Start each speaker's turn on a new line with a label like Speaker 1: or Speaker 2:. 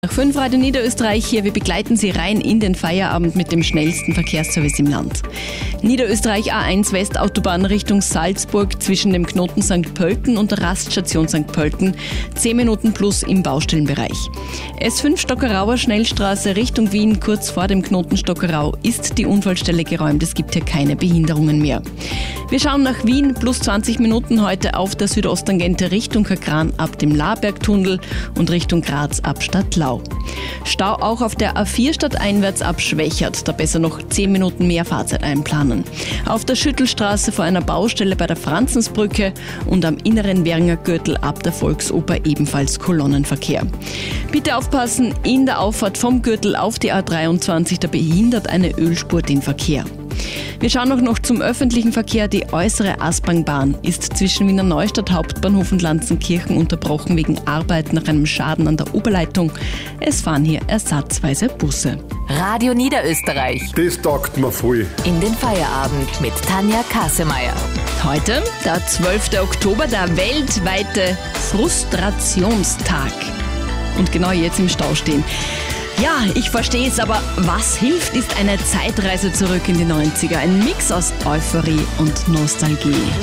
Speaker 1: Nach 5 Radio Niederösterreich hier, wir begleiten Sie rein in den Feierabend mit dem schnellsten Verkehrsservice im Land. Niederösterreich A1 Westautobahn Richtung Salzburg zwischen dem Knoten St. Pölten und der Raststation St. Pölten, 10 Minuten plus im Baustellenbereich. S5 Stockerauer Schnellstraße Richtung Wien, kurz vor dem Knoten Stockerau, ist die Unfallstelle geräumt, es gibt hier keine Behinderungen mehr. Wir schauen nach Wien, plus 20 Minuten heute auf der Südosttangente Richtung Kakran ab dem Labergtunnel und Richtung Graz ab Stadtlau. Stau auch auf der A4 stadteinwärts ab Schwächert, da besser noch 10 Minuten mehr Fahrzeit einplanen. Auf der Schüttelstraße vor einer Baustelle bei der Franzensbrücke und am inneren Währinger Gürtel ab der Volksoper ebenfalls Kolonnenverkehr. Bitte aufpassen, in der Auffahrt vom Gürtel auf die A23, da behindert eine Ölspur den Verkehr. Wir schauen auch noch zum öffentlichen Verkehr. Die äußere Aspang-Bahn ist zwischen Wiener Neustadt Hauptbahnhof und Lanzenkirchen unterbrochen wegen Arbeit nach einem Schaden an der Oberleitung. Es fahren hier ersatzweise Busse.
Speaker 2: Radio Niederösterreich.
Speaker 3: Das taugt mir voll.
Speaker 2: In den Feierabend mit Tanja Kasemeyer.
Speaker 1: Heute, der 12. Oktober, der weltweite Frustrationstag. Und genau jetzt im Stau stehen. Ja, ich verstehe es, aber was hilft, ist eine Zeitreise zurück in die 90er. Ein Mix aus Euphorie und Nostalgie.